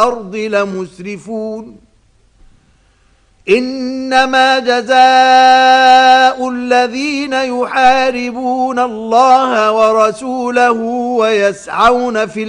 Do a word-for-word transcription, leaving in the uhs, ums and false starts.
الأرض لمسرفون إنما جزاء الذين يحاربون الله ورسوله ويسعون في